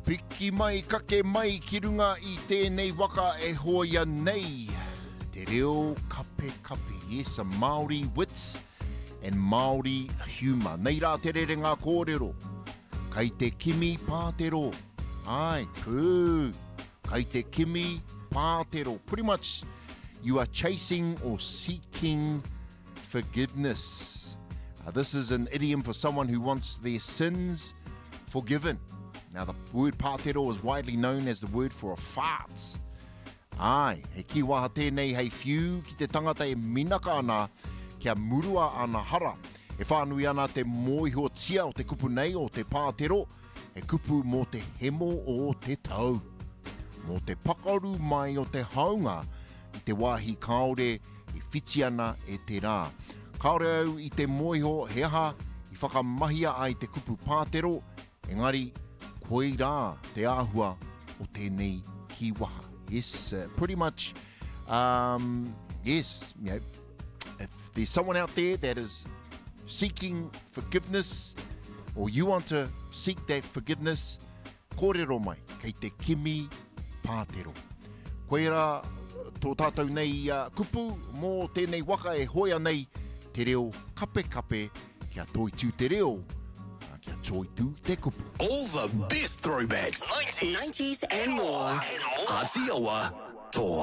Piki mai, kake mai, ki runga I tēnei waka e hoia nei. Te reo kape kape. Yes, a Māori wits and Māori humour. Nei rā te rere ngā kōrero. Kai te kimi pātero. Ai, pū. Kai te kimi pātero. Pretty much, you are chasing or seeking forgiveness. This is an idiom for someone who wants their sins forgiven. Now, the word pātero is widely known as the word for a fart. Ai, he kiwaha tēnei hei whiu ki te tangata e minaka ana kia murua ana hara. E whānui ana te mōiho tia o te kupu nei o te pātero, e kupu mō te hemo o te tau. Mō te pakaru mai o te haunga I te wāhi kaore I whiti ana e te rā. Kaore au I te mōiho he aha I whakamahia ai te kupu pātero, engari koe rā te āhua o tēnei kiwaha. Yes, pretty much, yes, you know, if there's someone out there that is seeking forgiveness, or you want to seek that forgiveness, kōrero mai, kei te kimi pātero. Koe rā, tō tātou nei kupu, mō tēnei waka e hoia nei, te reo kape kape, kia toi tū te reo, kia toi tū te kupu. All the best throwbacks, 90s and more. Atiawa Toa.